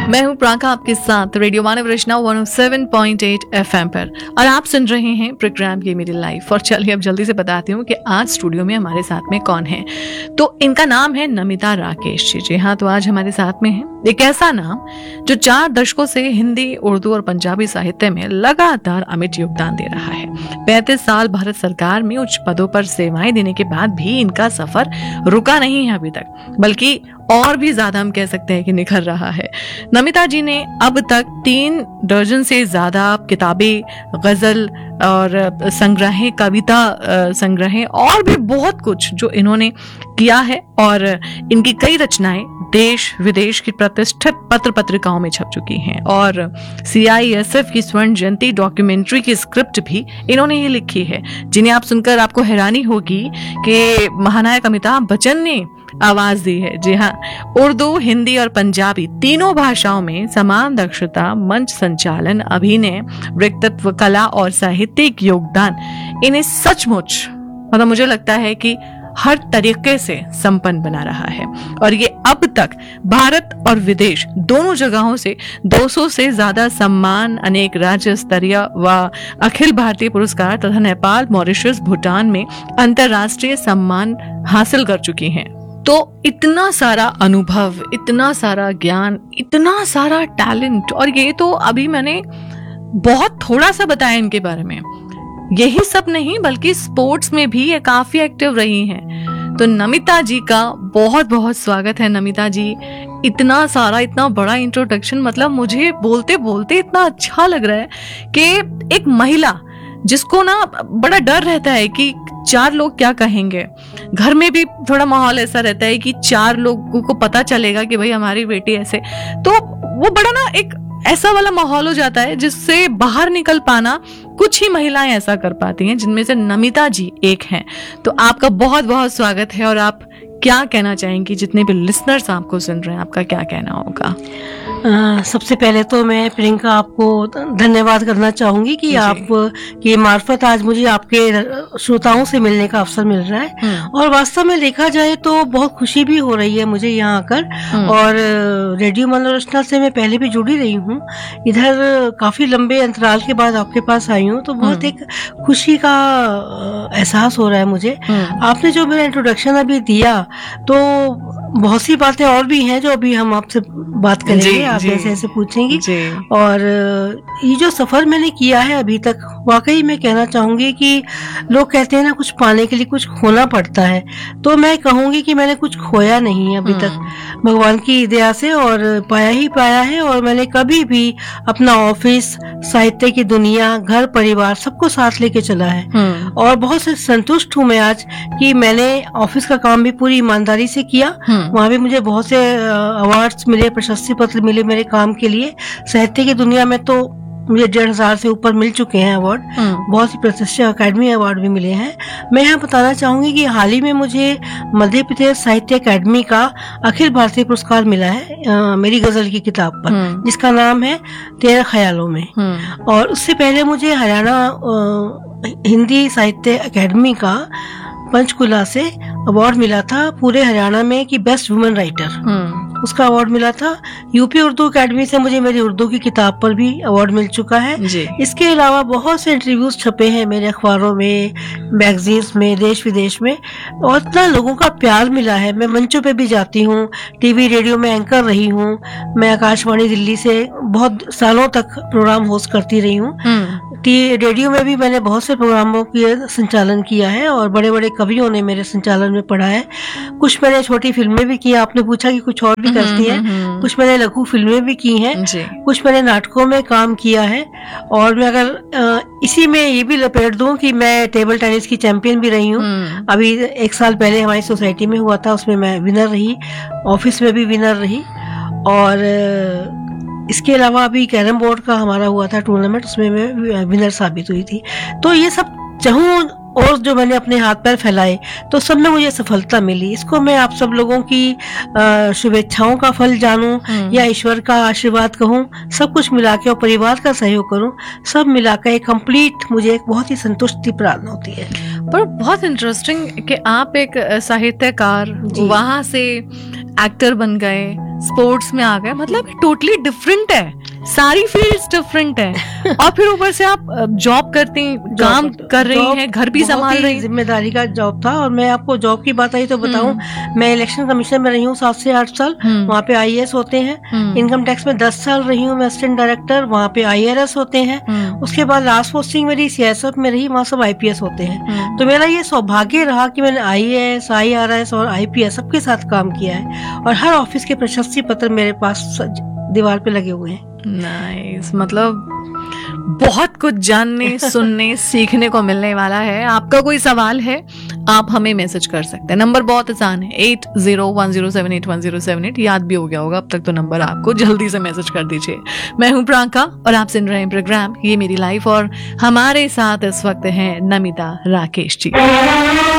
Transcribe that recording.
मैं हूं प्राका आपके साथ रेडियो मानव रचना 107.8 FM पर, और आप सुन रहे हैं प्रोग्राम ये मेरी लाइफ। और चलिए अब जल्दी से बताती हूँ कि आज स्टूडियो में हमारे साथ में कौन है। तो इनका नाम है नमिता राकेश जी। जी हाँ, तो आज हमारे साथ में है एक ऐसा नाम जो 4 दशकों से हिंदी, उर्दू और पंजाबी साहित्य में लगातार अमिट योगदान दे रहा है। 35 साल भारत सरकार में उच्च पदों पर सेवाएं देने के बाद भी इनका सफर रुका नहीं है अभी तक, बल्कि और भी ज्यादा हम कह सकते हैं कि निखर रहा है। नमिता जी ने अब तक 3 दर्जन से ज्यादा किताबें, गजल और संग्रह, कविता संग्रह और भी बहुत कुछ जो इन्होंने किया है, और इनकी कई रचनाएं देश विदेश की प्रतिष्ठित पत्र पत्रिकाओं में छप चुकी हैं। और CISF की स्वर्ण जयंती डॉक्यूमेंट्री की स्क्रिप्ट भी इन्होंने ही लिखी है, जिन्हें आप सुनकर आपको हैरानी होगी कि महानायक अमिताभ बच्चन ने आवाज दी है। जी हाँ, उर्दू, हिंदी और पंजाबी तीनों भाषाओं में समान दक्षता, मंच संचालन, अभिनय, वक्तृत्व कला और साहित्यिक योगदान इन्हें सचमुच मतलब मुझे लगता है कि हर तरीके से संपन्न बना रहा है। और ये अब तक भारत और विदेश दोनों जगहों से 200 से ज्यादा सम्मान, अनेक राज्य स्तरीय व अखिल भारतीय पुरस्कार तथा नेपाल, मॉरिशस, भूटान में अंतर्राष्ट्रीय सम्मान हासिल कर चुकी हैं। तो इतना सारा अनुभव, इतना सारा ज्ञान, इतना सारा टैलेंट, और ये तो अभी मैंने बहुत थोड़ा सा बताया इनके बारे में। यही सब नहीं बल्कि स्पोर्ट्स में भी ये काफी एक्टिव रही हैं। तो नमिता जी का बहुत बहुत स्वागत है। नमिता जी, इतना सारा, इतना बड़ा इंट्रोडक्शन, मतलब मुझे बोलते बोलते इतना अच्छा लग रहा है कि एक महिला जिसको ना बड़ा डर रहता है कि 4 लोग क्या कहेंगे, घर में भी थोड़ा माहौल ऐसा रहता है कि 4 लोगों को पता चलेगा कि भाई हमारी बेटी ऐसे, तो वो बड़ा ना एक ऐसा वाला माहौल हो जाता है जिससे बाहर निकल पाना कुछ ही महिलाएं ऐसा कर पाती हैं, जिनमें से नमिता जी एक हैं। तो आपका बहुत बहुत स्वागत है। और आप क्या कहना चाहेंगी, जितने भी लिसनर्स आपको सुन रहे हैं, आपका क्या कहना होगा? सबसे पहले तो मैं प्रियंका आपको धन्यवाद करना चाहूंगी कि आप के मार्फत आज मुझे आपके श्रोताओं से मिलने का अवसर मिल रहा है। और वास्तव में देखा जाए तो बहुत खुशी भी हो रही है मुझे यहाँ आकर। और रेडियो मनोरचना से मैं पहले भी जुड़ी रही हूँ, इधर काफी लंबे अंतराल के बाद आपके पास आई हूँ, तो बहुत एक खुशी का एहसास हो रहा है मुझे। आपने जो मेरा इंट्रोडक्शन अभी दिया, तो बहुत सी बातें और भी हैं जो अभी हम आपसे बात करेंगे, आप जैसे ऐसे पूछेंगी। और ये जो सफर मैंने किया है अभी तक, वाकई मैं कहना चाहूंगी कि लोग कहते हैं ना, कुछ पाने के लिए कुछ खोना पड़ता है, तो मैं कहूंगी कि मैंने कुछ खोया नहीं है अभी तक, भगवान की दया से, और पाया ही पाया है। और मैंने कभी भी अपना ऑफिस, साहित्य की दुनिया, घर परिवार सबको साथ लेके चला है। और बहुत से संतुष्ट हूँ मैं आज कि मैंने ऑफिस का काम भी पूरी ईमानदारी से किया। वहाँ भी मुझे बहुत से अवार्ड्स मिले, प्रशस्ति पत्र मिले मेरे काम के लिए। साहित्य की दुनिया में तो मुझे 1500 से ऊपर मिल चुके हैं अवार्ड, बहुत सी प्रतिष्ठित अकेडमी अवार्ड भी मिले हैं। मैं यहाँ बताना चाहूंगी कि हाल ही में मुझे मध्य प्रदेश साहित्य अकेडमी का अखिल भारतीय पुरस्कार मिला है मेरी गजल की किताब पर, जिसका नाम है तेरे ख्यालों में। और उससे पहले मुझे हरियाणा हिंदी साहित्य अकेडमी का पंचकुला से अवार्ड मिला था पूरे हरियाणा में कि बेस्ट वुमेन राइटर, उसका अवार्ड मिला था। यूपी उर्दू अकेडमी से मुझे मेरी उर्दू की किताब पर भी अवार्ड मिल चुका है। इसके अलावा बहुत से इंटरव्यूज छपे हैं मेरे अखबारों में, मैगजीन्स में, देश विदेश में, और इतना लोगों का प्यार मिला है। मैं मंचों पे भी जाती हूँ, टीवी रेडियो में एंकर रही हूँ, मैं आकाशवाणी दिल्ली से बहुत सालों तक प्रोग्राम होस्ट करती रही हूँ। रेडियो में भी मैंने बहुत से प्रोग्रामों की संचालन किया है, और बड़े बड़े कवियों ने मेरे संचालन में पढ़ा है। कुछ मैंने छोटी फिल्में भी की, आपने पूछा कि कुछ और भी करती है, कुछ मैंने लघु फिल्में भी की हैं, कुछ मैंने नाटकों में काम किया है। और मैं अगर इसी में ये भी लपेट दूं कि मैं टेबल टेनिस की चैंपियन भी रही हूँ। अभी 1 साल पहले हमारी सोसाइटी में हुआ था, उसमें मैं विनर रही, ऑफिस में भी विनर रही। और इसके अलावा अभी कैरम बोर्ड का हमारा हुआ था टूर्नामेंट, उसमें मैं विनर साबित हुई थी। तो ये सब चाहूँ और जो मैंने अपने हाथ पैर फैलाए तो सब में मुझे सफलता मिली। इसको मैं आप सब लोगों की शुभेच्छाओं का फल जानूं या ईश्वर का आशीर्वाद कहूं, सब कुछ मिला के और परिवार का सहयोग करूं, सब मिलाकर एक कंप्लीट मुझे एक बहुत ही संतुष्टि प्राप्त होती है। पर बहुत इंटरेस्टिंग कि आप एक साहित्यकार वहां से एक्टर बन गए, स्पोर्ट्स में आ गए, मतलब टोटली डिफरेंट है, सारी फील्ड्स डिफरेंट है। और फिर ऊपर से आप जॉब करते हैं, काम कर रही हैं, घर भी संभाल रही हैं। जिम्मेदारी का जॉब था। और मैं आपको जॉब की बात आई तो बताऊं, मैं इलेक्शन कमीशन में रही हूँ 7 से 8 साल, वहाँ पे IAS होते हैं। इनकम टैक्स में 10 साल रही हूँ मैं असिस्टेंट डायरेक्टर, वहाँ पे IRS होते हैं। उसके बाद लास्ट पोस्टिंग मेरी CSF में रही, वहाँ सब IPS होते हैं। तो मेरा ये सौभाग्य रहा कि मैंने IAS, IRS और IPS सबके साथ काम किया है, और हर ऑफिस के प्रशस्ति पत्र मेरे पास दीवार पे लगे हुए हैं। नाइस, मतलब बहुत कुछ जानने, सुनने, सीखने को मिलने वाला है। आपका कोई सवाल है, आप हमें मैसेज कर सकते हैं। नंबर बहुत आसान है, 8010781078। याद भी हो गया होगा अब तक तो नंबर आपको, जल्दी से मैसेज कर दीजिए। मैं हूं प्रियंका और आप सुन रहे हैं प्रोग्राम ये मेरी लाइफ, और हमारे साथ इस वक्त हैं नमिता राकेश जी।